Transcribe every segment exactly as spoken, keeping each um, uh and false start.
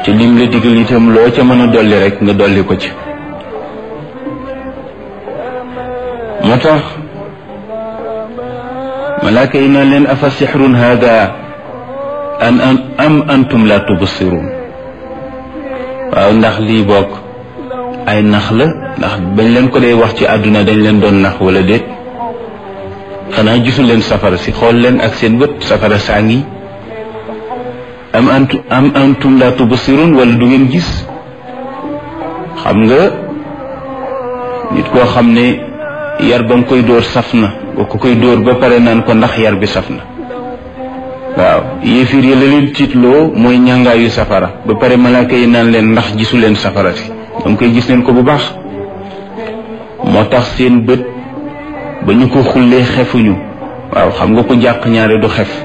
ci lim la digal itam loo ca mën a dolli rek nga dolli ko ci. moo tax malaaka yi naan leen afa sixrun hada an am antum la tubsirun. waaw ndax lii bokk ay nax la, ndax bañ leen ko dee wax ci àdduna dañ leen doon nax wala déet? xanaa gisul leen safara si, xool leen ak seen bët, safara saa ngi. am antum am antum la tubsirun, wala du ngeen gis? xam nga nit koo xam ne yar ba nga koy dóor saf na, boo ko koy dóor ba pare naan ko ndax yar bi saf na. waaw yéefir yi la leen tiitloo mooy ñàngaayu safara, ba pare malaaka yi naan leen ndax gisu leen safara si, dam koy gis leen ko bu baax. moo tax seen bët ba ñu ko xullee xefuñu. waaw xam nga ko jàq ñaare du xef.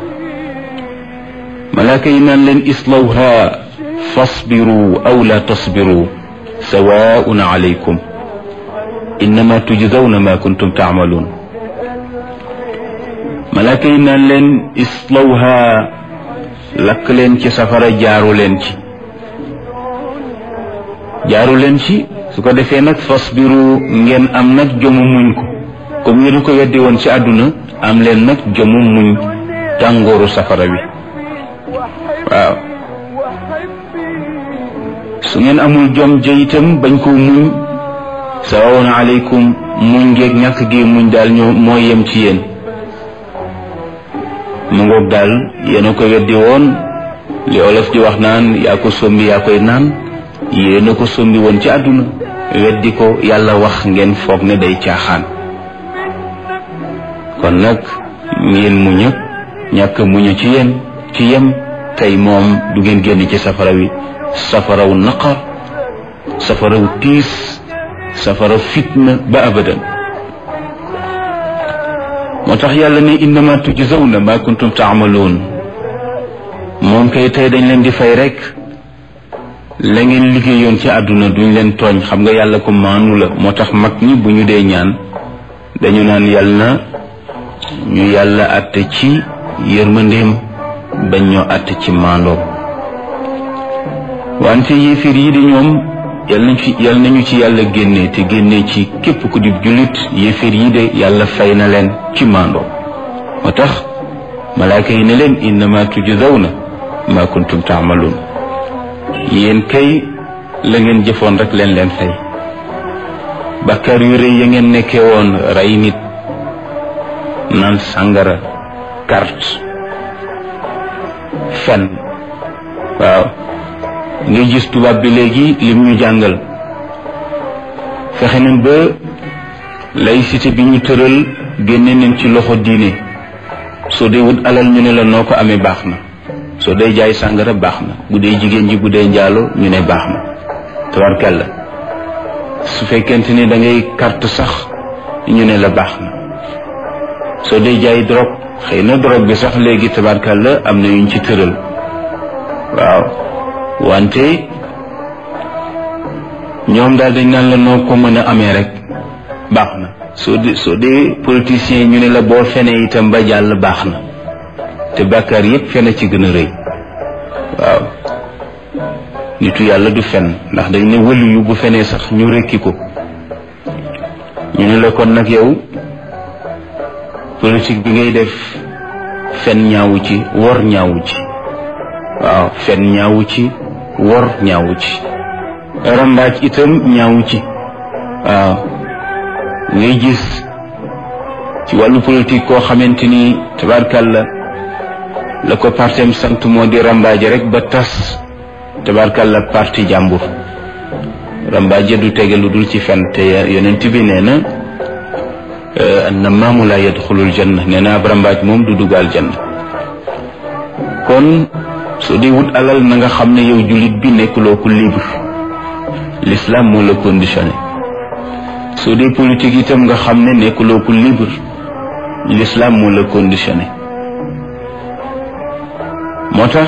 malaaka yi naan leen islawha fasbiru aw la tasbiru sawaun alaykum innama tujzawna ma kuntum taamaluun. malaaka yi naan leen islawha lakk leen ci safara, jaaru leen ci jaaru leen ci su ko defee nag fasbiru ngeen am nag jomu muñ ko, comme ngeen ko weddi woon ci àdduna, am leen nag jomu muñ tàngooru safara wi. waaw su ngeen amul jom ja itam bañ koo muñ, sawaun alaykum, muñ ngeeg ñàkk gi muñ daal ñoo moo yem ci yéen. mu ngoog daal yéen a ko weddi woon, li olof di wax naan yaa ko sombi yaa koy naan, yéen a ko sombi woon ci àdduna weddi ko, yàlla wax ngeen foog ne day caaxaan. kon nag ngeen muñ ak ñàkk muñ ci yéen ci yem. tey moom du ngeen génn ci safara wi, safaraw naqar, safaraw tiis, safara fitna ba abadan. moo tax yàlla ne innama tujzawna ma kuntum taamaluun. moom kay tey dañ leen di fay rek la ngeen liggéeyoon ci àdduna, duñ leen tooñ. xam nga yàlla ko maanu la, moo tax mag ñi bu ñu dee ñaan dañu naan yàlla na ñu yàlla àtte ci yërmandeem bañ ñoo àtte ci maandoom. wante yéefir yi di ñoom yàlla nañ ci yàlla nañu ci yàlla génnee te génnee ci képp ku di jullit. yéefir yi de yàlla fay na leen ci maandoom. moo tax malaaka yi ne leen innama tujzawna ma kuntum taamaluun. yéen kay la ngeen jëfoon rek leen leen fay. bakkaar yu rëy ya ngeen nekkee woon, rey nit, naan sàngara, carte, fen. waaw ngay gis tubaab bi léegi lim ñu jàngal, fexe nañ ba laïcité bi ñu tëral génne nañ ci loxo diine. soo dee wut alal ñu ne la noo ko amee baax na, soo dee jaay sàngara baax na, bu dee jigéen ji bu dee njaalo ñu ne baax na. tabarkalla su fekkente ni da ngay carte sax ñu ne la baax na. soo dee jaay drogue, xëy na drogue bi sax léegi tabarkalla am na yuñ ci tëral. waaw wante ñoom daal dañ naan la noo ko mën a amee rek baax na. soo dee soo dee politicien ñu ne la boo fenee itam ba jàll baax na, te bàkkaar yépp fene ci gën a rëy. waaw nitu yàlla du fen, ndax dañ ne wëlu yu bu fenee sax ñu rekki ko. ñu ne la kon nag yow politique bi ngay def fen ñaawu ci, wor ñaawu ci. waaw fen ñaawu ci, wor ñaawu ci, rambaaj itam ñaawu ci. waaw ngay gis ci wàllu politique koo xamante ni tabarkalla la ko partem sant moo di rambaaje rek ba tas tabarkalla parti jàmbur. rambaaje du tege lu dul ci fen, te yonent bi nee na annamaamu laa yadxulul janna, nee na ab rambaaj moom du dugal janna. kon soo dee wut alal na nga xam ne yow jullit bi nekkuloo ko libre, l'islam moo la conditionné. soo dee politique itam nga xam ne nekkuloo ko libre, l'islam moo la conditionné. moo tax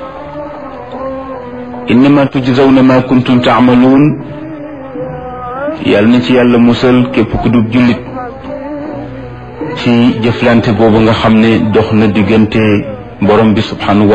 innama tujzawna ma kuntum taamaluun. yàlla na ci yàlla musal képp ku dub jullit ci jëflante boobu nga xam ne dox na diggante borom bi subhanahu